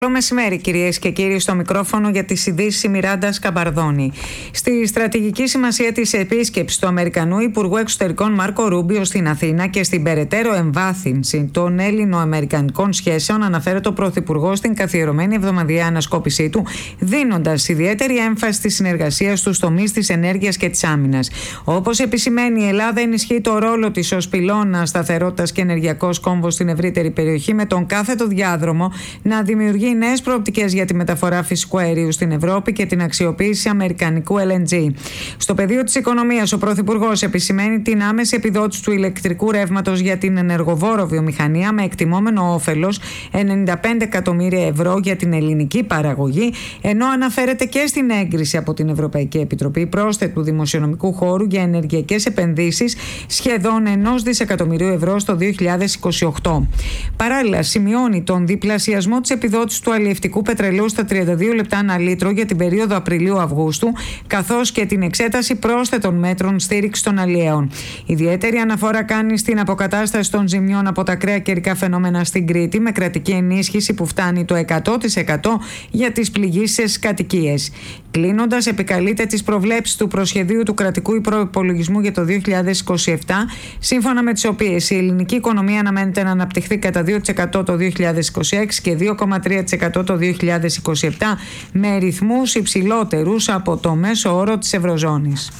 Καλό μεσημέρι, κυρίες και κύριοι, στο μικρόφωνο για τις ειδήσεις η Μιράντα Σκαμπαρδόνη. Στη στρατηγική σημασία της επίσκεψης του Αμερικανού Υπουργού Εξωτερικών Μάρκο Ρούμπιο στην Αθήνα και στην περαιτέρω εμβάθυνση των Έλληνο-Αμερικανικών σχέσεων, αναφέρεται ο Πρωθυπουργός στην καθιερωμένη εβδομαδιαία ανασκόπησή του, δίνοντας ιδιαίτερη έμφαση στη συνεργασία στους τομείς της ενέργειας και της άμυνας. Όπως επισημαίνει, η Ελλάδα ενισχύει το ρόλο της ως πυλώνα σταθερότητας και ενεργειακός κόμβος στην ευρύτερη περιοχή, με τον κάθετο διάδρομο να δημιουργεί νέες προοπτικές για τη μεταφορά φυσικού αερίου στην Ευρώπη και την αξιοποίηση αμερικανικού LNG. Στο πεδίο της οικονομίας, ο Πρωθυπουργός επισημαίνει την άμεση επιδότηση του ηλεκτρικού ρεύματος για την ενεργοβόρο βιομηχανία, με εκτιμόμενο όφελος 95 εκατομμύρια ευρώ για την ελληνική παραγωγή, ενώ αναφέρεται και στην έγκριση από την Ευρωπαϊκή Επιτροπή πρόσθετου δημοσιονομικού χώρου για ενεργειακές επενδύσεις σχεδόν 1 δισεκατομμυρίου ευρώ στο 2028. Παράλληλα, σημειώνει τον διπλασιασμό της επιδότησης του αλλιευτικού πετρελαίου στα 32 λεπτά ανά λίτρο για την περίοδο Απριλίου-Αυγούστου, καθώς και την εξέταση πρόσθετων μέτρων στήριξης των αλλιέων. Ιδιαίτερη αναφορά κάνει στην αποκατάσταση των ζημιών από τα ακραία καιρικά φαινόμενα στην Κρήτη, με κρατική ενίσχυση που φτάνει το 100% για τις πληγήσεις κατοικίες. Κλείνοντας, επικαλείται τις προβλέψεις του προσχεδίου του κρατικού προϋπολογισμού για το 2027, σύμφωνα με τις οποίες η ελληνική οικονομία αναμένεται να αναπτυχθεί κατά 2% το 2026 και 2,3% το 2027, με ρυθμούς υψηλότερους από το μέσο όρο της Ευρωζώνης.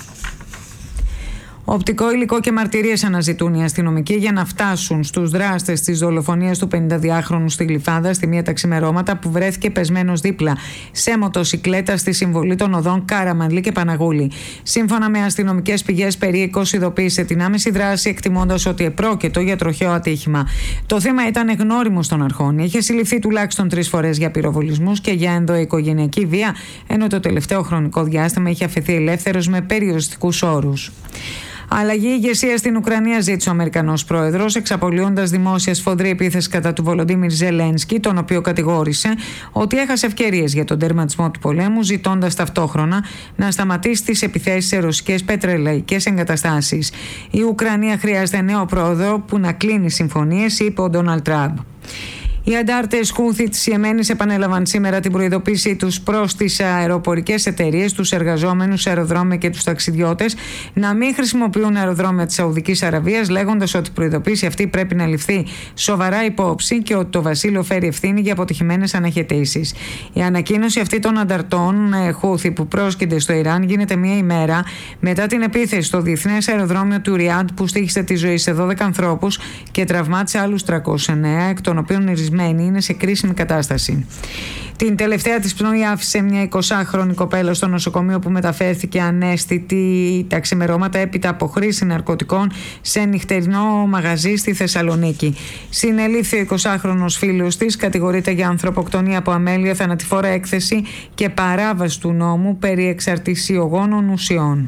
Οπτικό υλικό και μαρτυρίες αναζητούν οι αστυνομικοί για να φτάσουν στους δράστες της δολοφονίας του 52χρονου στη Γλυφάδα στη μία τα ξημερώματα, που βρέθηκε πεσμένος δίπλα σε μοτοσικλέτα στη συμβολή των οδών Κάραμανλή και Παναγούλη. Σύμφωνα με αστυνομικές πηγές, περίοικος ειδοποίησε την άμεση δράση, εκτιμώντας ότι επρόκειτο για τροχαίο ατύχημα. Το θύμα ήταν γνώριμο των αρχών. Είχε συλληφθεί τουλάχιστον 3 φορές για πυροβολισμούς και για ενδοοικογενειακή βία, ενώ το τελευταίο χρονικό διάστημα είχε αφαιθεί ελεύθερος με περιοριστικούς όρους. Αλλαγή ηγεσία στην Ουκρανία ζήτησε ο Αμερικανός πρόεδρος, εξαπολύοντας δημόσια σφοδρή επίθεση κατά του Βολοντίμιρ Ζελένσκι, τον οποίο κατηγόρησε ότι έχασε ευκαιρίες για τον τερματισμό του πολέμου, ζητώντας ταυτόχρονα να σταματήσει τις επιθέσεις σε ρωσικές πετρελαϊκές εγκαταστάσεις. Η Ουκρανία χρειάζεται νέο πρόεδρο που να κλείνει συμφωνίες, είπε ο Ντόναλντ Τραμπ. Οι αντάρτες Χούθι της Ιεμένης επανέλαβαν σήμερα την προειδοποίησή τους προς τις αεροπορικές εταιρείες, τους εργαζόμενους σε αεροδρόμια και τους ταξιδιώτες να μην χρησιμοποιούν αεροδρόμια της Σαουδικής Αραβίας, λέγοντας ότι η προειδοποίηση αυτή πρέπει να ληφθεί σοβαρά υπόψη και ότι το βασίλειο φέρει ευθύνη για αποτυχημένες αναχαιτήσεις. Η ανακοίνωση αυτή των ανταρτών Χούθι που πρόσκυνται στο Ιράν γίνεται μία ημέρα μετά την επίθεση στο διεθνές αεροδρόμιο του Ριάντ, που στοίχισε τη ζωή σε 12 ανθρώπους και τραυμάτισε άλλους 309, εκ των οποίων είναι σε κρίσιμη κατάσταση. Την τελευταία της πνοή άφησε μια 20χρονη κοπέλα στο νοσοκομείο, που μεταφέρθηκε ανέστητη τα ξημερώματα έπειτα από χρήση ναρκωτικών σε νυχτερινό μαγαζί στη Θεσσαλονίκη. Συνελήφθη ο 20χρονος φίλος της, κατηγορείται για ανθρωποκτονία από αμέλεια, θανατηφόρα έκθεση και παράβαση του νόμου περί εξαρτησιογόνων ουσιών.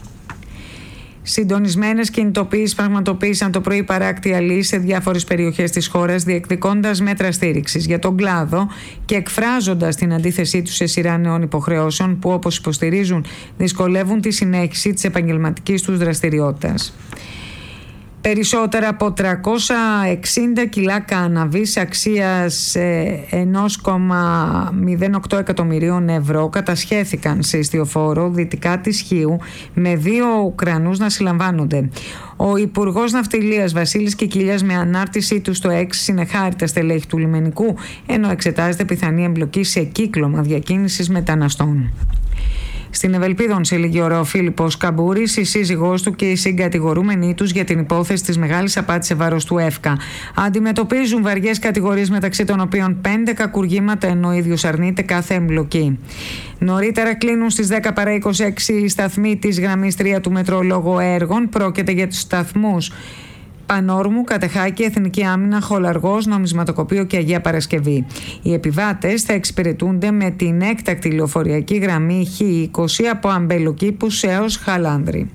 Συντονισμένες κινητοποιήσεις πραγματοποίησαν το πρωί παράκτη αλείς σε διάφορες περιοχές της χώρας, διεκδικώντας μέτρα στήριξης για τον κλάδο και εκφράζοντας την αντίθεσή τους σε σειρά νέων υποχρεώσεων που, όπως υποστηρίζουν, δυσκολεύουν τη συνέχιση της επαγγελματικής τους δραστηριότητας. Περισσότερα από 360 κιλά κάναβης αξίας 1,08 εκατομμυρίων ευρώ κατασχέθηκαν σε ιστιοφόρο δυτικά της Χίου, με 2 Ουκρανούς να συλλαμβάνονται. Ο Υπουργός Ναυτιλίας Βασίλης Κικίλιας, με ανάρτησή του στο X, συνεχάρει τα στελέχη του λιμενικού, ενώ εξετάζεται πιθανή εμπλοκή σε κύκλωμα διακίνησης μεταναστών. Στην Ευελπίδων σε λίγη ώρα ο Φίλιππος Καμπούρης, η σύζυγός του και οι συγκατηγορούμενοι τους για την υπόθεση της μεγάλης απάτης σε βάρος του ΕΦΚΑ αντιμετωπίζουν βαριές κατηγορίες, μεταξύ των οποίων 5 κακουργήματα, ενώ ο ίδιος αρνείται κάθε εμπλοκή. Νωρίτερα κλείνουν στις 10 παρά 26 σταθμοί της γραμμής 3 του μετρό λόγω έργων. Πρόκειται για τους σταθμούς Πανόρμου, Κατεχάκη, Εθνική Άμυνα, Χολαργός, Νομισματοκοπείο και Αγία Παρασκευή. Οι επιβάτες θα εξυπηρετούνται με την έκτακτη λεωφορειακή γραμμή Χ20 από Αμπελοκήπους έως Χαλάνδρη.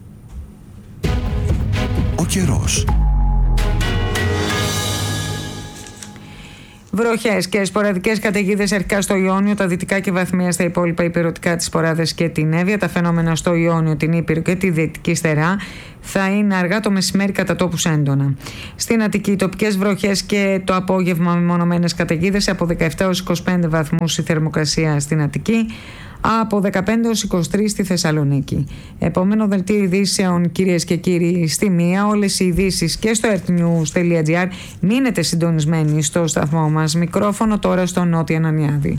Ο καιρός. Βροχές και σποραδικές καταιγίδες αρχικά στο Ιόνιο, τα δυτικά και βαθμία στα υπόλοιπα υπηρετικά της Ποράδας και την Εύβοια. Τα φαινόμενα στο Ιόνιο, την Ήπειρο και τη Δυτική Στερά θα είναι αργά το μεσημέρι κατά τόπους έντονα. Στην Αττική, τοπικές βροχές και το απόγευμα με μονομένες καταιγίδες, από 17 έως 25 βαθμούς η θερμοκρασία στην Αττική, από 15 έως 23 στη Θεσσαλονίκη. Επόμενο δελτίο ειδήσεων, κυρίες και κύριοι, στη μία. Όλες οι ειδήσεις και στο earthnews.gr. Μείνετε συντονισμένοι στο σταθμό μας. Μικρόφωνο τώρα στον Νότια Νανιάδη.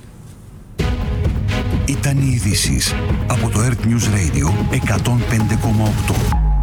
Ήταν οι ειδήσεις από το Earth News Radio 105,8.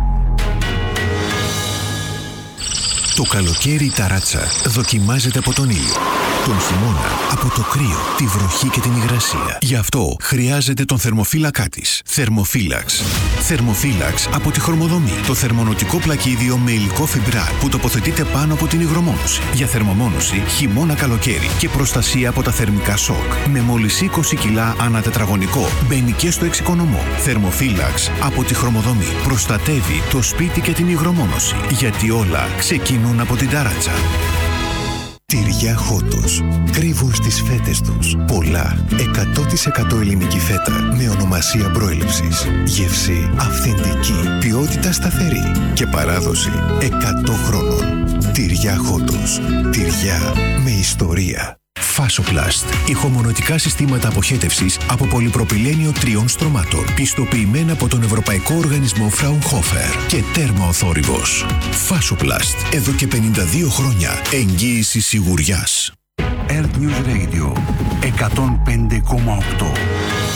Το καλοκαίρι η ταράτσα δοκιμάζεται από τον ήλιο. Τον χειμώνα από το κρύο, τη βροχή και την υγρασία. Γι' αυτό χρειάζεται τον θερμοφύλακά της. Θερμοφύλαξ. Θερμοφύλαξ από τη Χρωμοδομή. Το θερμονοτικό πλακίδιο με υλικό φιμπράρ που τοποθετείται πάνω από την υγρομόνωση. Για θερμομόνωση χειμώνα-καλοκαίρι και προστασία από τα θερμικά σοκ. Με μόλις 20 κιλά ανά τετραγωνικό. Μπαίνει και στο εξοικονομό. Θερμοφύλαξ από τη Χρωμοδομή. Προστατεύει το σπίτι και την υγρομόνωση. Γιατί όλα ξεκινούν από την ταράτσα. Τυριά Χότος. Κρύβουν στις φέτες τους πολλά 100% ελληνική φέτα με ονομασία προέλευσης. Γεύση αυθεντική, ποιότητα σταθερή και παράδοση 100 χρόνων. Τυριά Χότος. Τυριά με ιστορία. Fasoplast. Ηχομονωτικά συστήματα αποχέτευσης από πολυπροπυλένιο 3 στρωμάτων. Πιστοποιημένα από τον Ευρωπαϊκό Οργανισμό Fraunhofer και τέρμα ο θόρυβος. Fasoplast. Εδώ και 52 χρόνια. Εγγύηση σιγουριάς. Earth News Radio 105,8.